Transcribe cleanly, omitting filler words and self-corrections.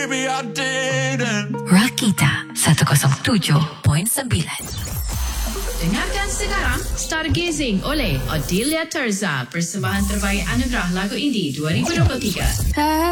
maybe I didn't. Rakita 107.9. Dengarkan sekarang Stargazing oleh Odelia Terza, persembahan terbaik anugerah lagu indie 2023.